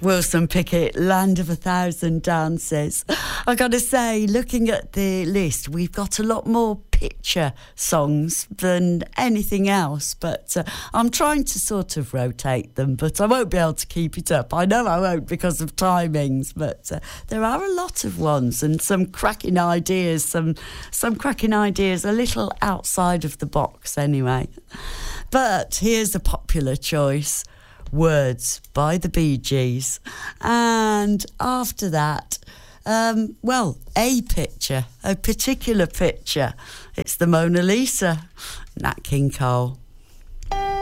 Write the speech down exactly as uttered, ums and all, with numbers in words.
Wilson Pickett, Land of a Thousand Dances. I got to say, looking at the list, we've got a lot more picture songs than anything else, but uh, I'm trying to sort of rotate them, but I won't be able to keep it up. I know I won't because of timings, but uh, there are a lot of ones and some cracking ideas, some some cracking ideas, a little outside of the box anyway. But here's a popular choice. Words by the Bee Gees. And after that, um, well, a picture, a particular picture. It's the Mona Lisa, Nat King Cole.